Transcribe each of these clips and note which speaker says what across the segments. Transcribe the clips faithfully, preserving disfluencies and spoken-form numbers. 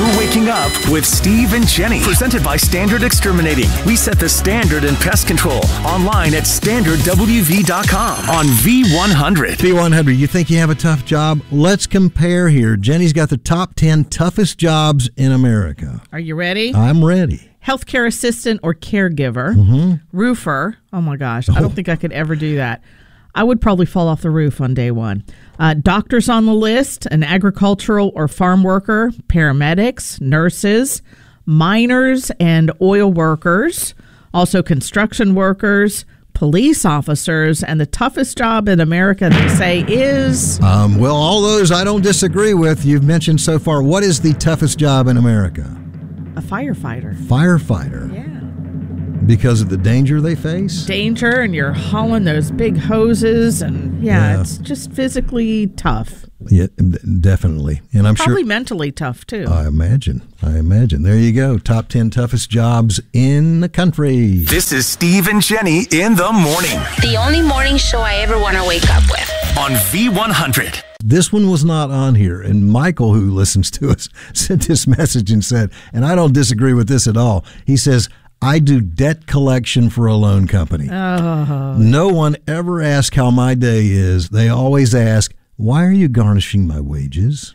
Speaker 1: You're waking up with Steve and Jenny. Presented by Standard Exterminating. We set the standard in pest control. Online at standard w v dot com on V one hundred.
Speaker 2: V one hundred, you think you have a tough job? Let's compare here. Jenny's got the top ten toughest jobs in America.
Speaker 3: Are you ready?
Speaker 2: I'm ready.
Speaker 3: Healthcare assistant or caregiver.
Speaker 2: Mm-hmm.
Speaker 3: Roofer. Oh, my gosh. I don't think I could ever do that. I would probably fall off the roof on day one. Uh, doctors on the list, an agricultural or farm worker, paramedics, nurses, miners and oil workers, also construction workers, police officers, and the toughest job in America, they say, is...
Speaker 2: Um, well, all those I don't disagree with. You've mentioned so far. What is the toughest job in America?
Speaker 3: A firefighter.
Speaker 2: Firefighter.
Speaker 3: Yeah.
Speaker 2: Because of the danger they face?
Speaker 3: Danger, and you're hauling those big hoses, and yeah,
Speaker 2: Yeah.
Speaker 3: it's just physically tough.
Speaker 2: Yeah, definitely. And I'm
Speaker 3: Probably
Speaker 2: sure...
Speaker 3: mentally tough, too.
Speaker 2: I imagine. I imagine. There you go. Top ten toughest jobs in the country.
Speaker 1: This is Steve and Jenny in the morning
Speaker 4: The only morning show I ever want to wake up with.
Speaker 1: on V one hundred.
Speaker 2: This one was not on here. And Michael, who listens to us, sent this message and said, and I don't disagree with this at all. He says, I do debt collection for a loan company.
Speaker 3: Oh.
Speaker 2: No one ever asks how my day is. They always ask, why are you garnishing my wages?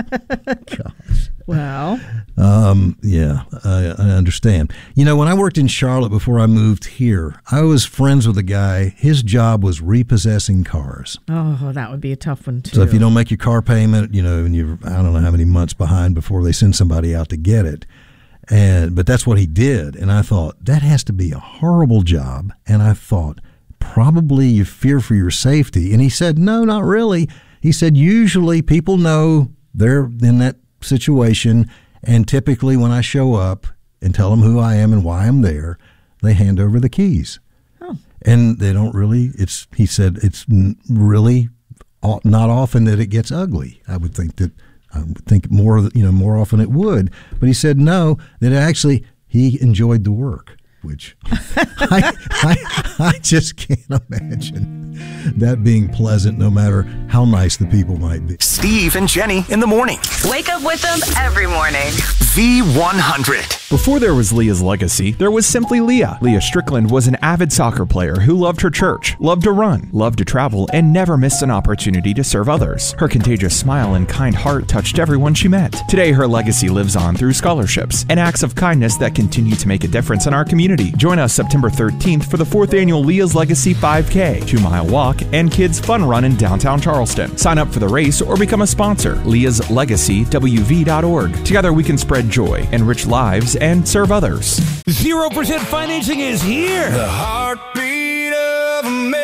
Speaker 2: Gosh.
Speaker 3: Well,
Speaker 2: Um, yeah, I, I understand. You know, when I worked in Charlotte before I moved here, I was friends with a guy. His job was repossessing cars.
Speaker 3: oh, that would be a tough one, too.
Speaker 2: So if you don't make your car payment, you know, and you're, I don't know how many months behind before they send somebody out to get it. And but that's what he did. And I thought, that has to be a horrible job. And I thought, probably you fear for your safety. And he said, no, not really. He said, usually people know they're in that situation. And typically when I show up and tell them who I am and why I'm there, they hand over the keys.
Speaker 3: Oh.
Speaker 2: And they don't really, it's, he said, it's really not often that it gets ugly. I would think that, I would think more, you know, more often it would. But he said no, that actually he enjoyed the work, which I, I, I just can't imagine that being pleasant no matter how nice the people might be.
Speaker 1: Steve and Jenny in the morning.
Speaker 4: Wake up with them every morning.
Speaker 1: V one hundred.
Speaker 5: Before there was Leah's Legacy, there was simply Leah. Leah Strickland was an avid soccer player who loved her church, loved to run, loved to travel, and never missed an opportunity to serve others. Her contagious smile and kind heart touched everyone she met. Today, her legacy lives on through scholarships and acts of kindness that continue to make a difference in our community. Join us September thirteenth for the fourth annual Leah's Legacy five K, two-mile walk, and kids fun run in downtown Charleston. Sign up for the race or become a sponsor. Leah's Legacy, W V dot org. Together we can spread joy, enrich lives, and serve others.
Speaker 6: zero percent financing is here.
Speaker 7: The heartbeat of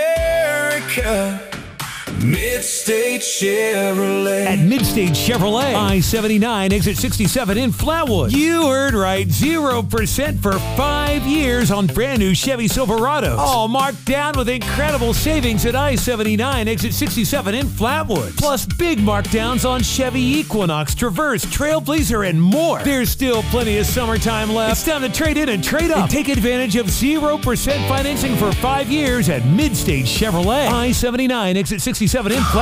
Speaker 7: America. Midstate Chevrolet.
Speaker 6: At Midstate Chevrolet, I seventy-nine, exit sixty-seven in Flatwood. You heard right, zero percent for five years on brand new Chevy Silverados. All marked down with incredible savings at I seventy-nine, exit sixty-seven in Flatwood. Plus big markdowns on Chevy Equinox, Traverse, Trailblazer, and more. There's still plenty of summertime left. It's time to trade in and trade up. And take advantage of zero percent financing for five years at Midstate Chevrolet. I seventy-nine, exit sixty-seven in Flatwood.